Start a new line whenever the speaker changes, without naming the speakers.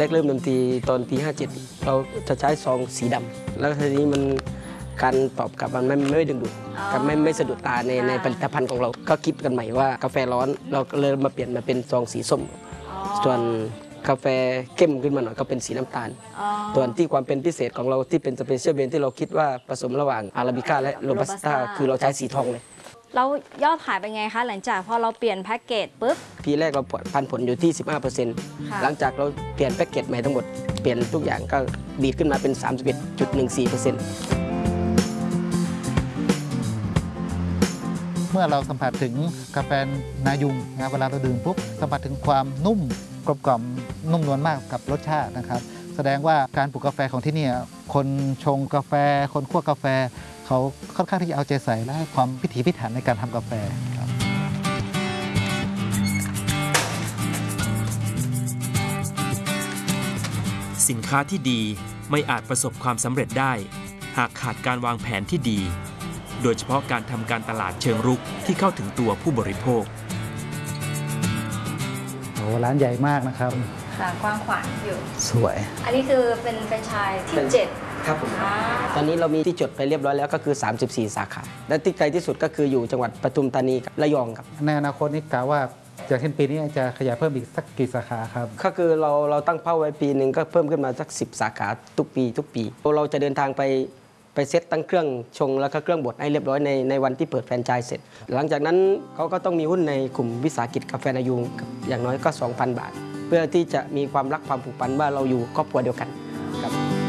แรกเริ่มดนตรีตอนปี 57เราจะใช้ซองสีดำแล้วทีนี้มันการตอบกลับมันไม่ดึงดูดกับไม่สะดุดตาในผลิตภัณฑ์ของเราก็คิดกันใหม่ว่ากาแฟร้อนเราก็เลยมาเปลี่ยนมาเป็นซองสีส้มส่วนกาแฟเข้มขึ้นมาหน่อยก็เป็นสีน้ำตาลส่วนที่ความเป็นพิเศษของเราที่เป็นสเปเชียลเบนที่เราคิดว่าผสมระหว่างอาราบิก้าและโรบัสต้าคือเราใช้สีทองเลย
แล้วยอดขายเป็นไงคะหลังจากพอเราเปลี่ยนแพ็กเกจปุ๊บ
ปีแรกเราพันผลอยู่ที่ 15%หลังจากเราเปลี่ยนแพ็กเกจใหม่ทั้งหมดเปลี่ยนทุกอย่างก็ดีขึ้นมาเป็น 31.14%
เมื่อเราสัมผัสถึงกาแฟนายุงนะเวลาเราดื่มปุ๊บสัมผัสถึงความนุ่มกลมกล่อมนุ่มนวลมากกับรสชาตินะครับแสดงว่าการปลูกกาแฟของที่นี่คนชงกาแฟคนคั่วกาแฟเขาค่อนข้างที่จะเอาใจใส่และให้ความพิถีพิถันในการทำกาแฟครับ
สินค้าที่ดีไม่อาจประสบความสำเร็จได้หากขาดการวางแผนที่ดีโดยเฉพาะการทำการตลาดเชิงรุกที่เข้าถึงตัวผู้บริโภค
โอ้ร้านใหญ่มากนะครับ
ค่ะกว้างขวางอยู่
สวย
อันนี้คือเป็นชายที่7
ครับผมตอนนี้เรามีที่จดไปเรียบร้อยแล้วก็คือ34 สาขาและที่ไกลที่สุดก็คืออยู่จังหวัดปทุมธานีกับระยองครับ
ในอนาคตนี้กล่าวว่าจากเช่นปีนี้จะขยายเพิ่มอีกสักกี่สาขาครับ
ก็คือเราตั้งเป้าไว้ปีหนึ่งก็เพิ่มขึ้นมาสัก10 สาขาทุกปีเราจะเดินทางไปเซตตั้งเครื่องชงแล้วก็เครื่องบดให้เรียบร้อยในวันที่เปิดแฟรนไชส์เสร็จหลังจากนั้นเขาก็ต้องมีหุ้นในกลุ่มวิสาหกิจกาแฟนายูงอย่างน้อยก็ 2,000 บาทเพื่อที่จะมีความรักความผูกพันว่าเราอยู่ครอบครัวเดียวกัน